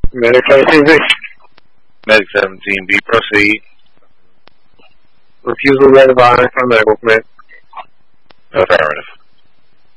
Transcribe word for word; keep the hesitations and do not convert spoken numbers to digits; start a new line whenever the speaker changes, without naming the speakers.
Medic seventeen,
Medic seventeen B, proceed.
refusal read by from medical command.
Affirmative.